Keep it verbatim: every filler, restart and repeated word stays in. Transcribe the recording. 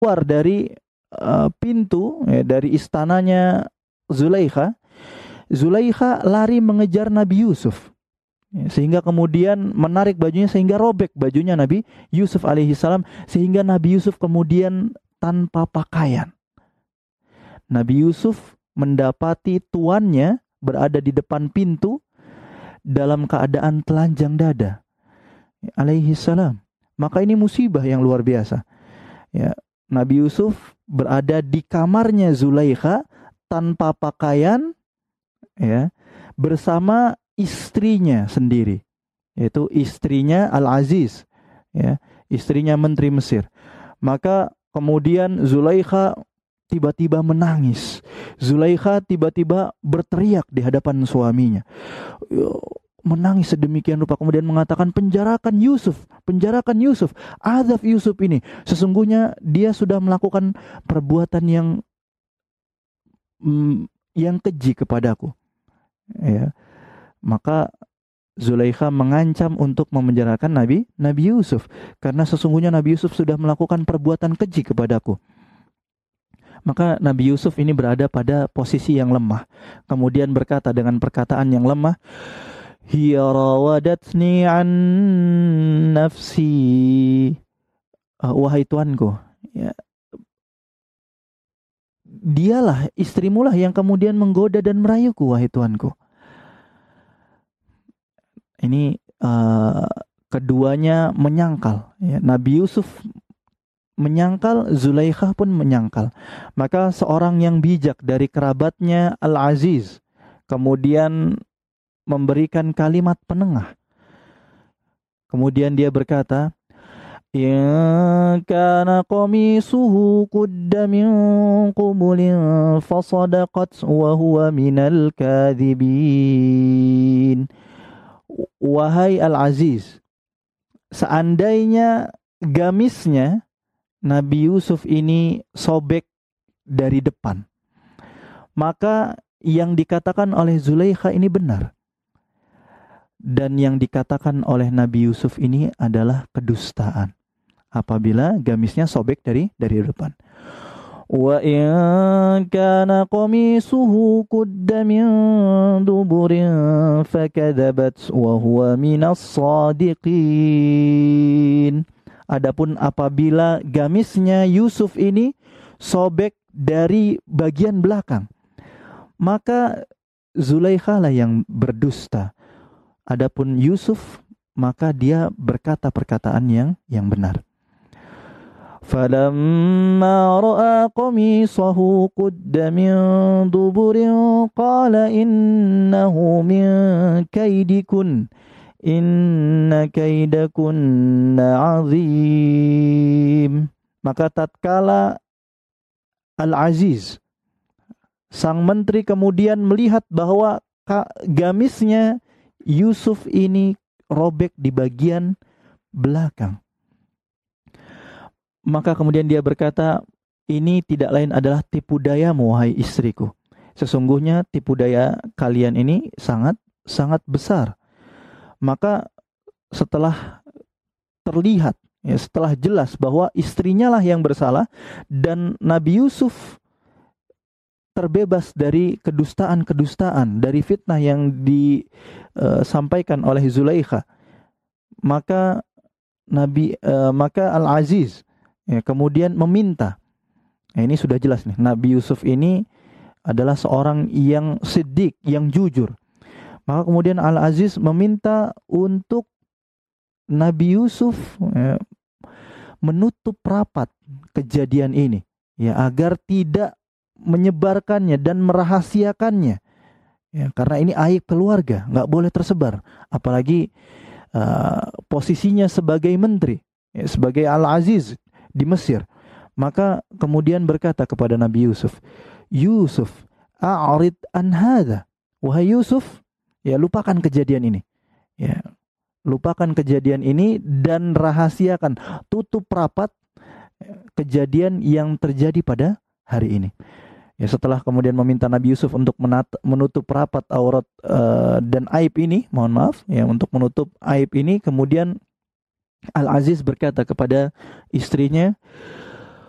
keluar dari uh, pintu ya, dari istananya Zulaikha, Zulaikha lari mengejar Nabi Yusuf. Ya, sehingga kemudian menarik bajunya sehingga robek bajunya Nabi Yusuf alaihi salam, sehingga Nabi Yusuf kemudian tanpa pakaian. Nabi Yusuf mendapati tuannya berada di depan pintu dalam keadaan telanjang dada alaihi salam. Maka ini musibah yang luar biasa. Ya, Nabi Yusuf berada di kamarnya Zulaikha tanpa pakaian, ya, bersama istrinya sendiri, yaitu istrinya Al-Aziz, ya, istrinya Menteri Mesir. Maka kemudian Zulaikha tiba-tiba menangis. Zulaikha tiba-tiba berteriak di hadapan suaminya, menangis sedemikian rupa, kemudian mengatakan, penjarakan Yusuf, penjarakan Yusuf, azab Yusuf ini, sesungguhnya dia sudah melakukan perbuatan yang mm, yang keji kepadaku. Ya, maka Zulaikha mengancam untuk memenjarakan Nabi Nabi Yusuf, karena sesungguhnya Nabi Yusuf sudah melakukan perbuatan keji kepadaku. Maka Nabi Yusuf ini berada pada posisi yang lemah, kemudian berkata dengan perkataan yang lemah, hiya rawadatni an nafsi, uh, wahai tuanku, ya, dialah, istrimulah yang kemudian menggoda dan merayuku, wahai tuanku. Ini uh, keduanya menyangkal, ya. Nabi Yusuf menyangkal, Zulaikha pun menyangkal. Maka seorang yang bijak dari kerabatnya Al-Aziz kemudian memberikan kalimat penengah. Kemudian dia berkata, in kana qamisuhu qudda min qubulin fasadaqat wa huwa minal kadhibin. Wahai Al-Aziz, seandainya gamisnya Nabi Yusuf ini sobek dari depan, maka yang dikatakan oleh Zulaikha ini benar, dan yang dikatakan oleh Nabi Yusuf ini adalah kedustaan apabila gamisnya sobek dari dari depan. Wa in kana qamisuhu qudda min duburin fakadzabat wa huwa minas shadiqin. Adapun apabila gamisnya Yusuf ini sobek dari bagian belakang, maka Zulaikha lah yang berdusta. Adapun Yusuf, maka dia berkata perkataan yang yang benar. Falamma ra'a qamisahu qudda min duburin qala innahu min kaidikun inna kaidakunna azim. Maka tatkala Al-Aziz, sang menteri, kemudian melihat bahwa gamisnya Yusuf ini robek di bagian belakang, maka kemudian dia berkata, ini tidak lain adalah tipu dayamu, wahai istriku. Sesungguhnya tipu daya kalian ini sangat sangat besar. Maka setelah terlihat, ya, setelah jelas bahwa istrinya lah yang bersalah dan Nabi Yusuf terbebas dari kedustaan-kedustaan, dari fitnah yang disampaikan oleh Zulaikha, maka Nabi uh, maka Al-Aziz, ya, kemudian meminta. Nah, ini sudah jelas nih, Nabi Yusuf ini adalah seorang yang siddiq, yang jujur. Maka kemudian Al-Aziz meminta untuk Nabi Yusuf, ya, menutup rapat kejadian ini, ya, agar tidak menyebarkannya dan merahasiakannya, ya, karena ini aib keluarga, nggak boleh tersebar, apalagi uh, posisinya sebagai menteri, ya, sebagai Al-Aziz di Mesir. Maka kemudian berkata kepada Nabi Yusuf, Yusuf, a'rid an hadha, wahai Yusuf, ya, lupakan kejadian ini, ya, lupakan kejadian ini dan rahasiakan, tutup rapat kejadian yang terjadi pada hari ini. Ya, setelah kemudian meminta Nabi Yusuf untuk menat- menutup rapat aurat uh, dan aib ini, mohon maaf, ya, untuk menutup aib ini, kemudian Al-Aziz berkata kepada istrinya,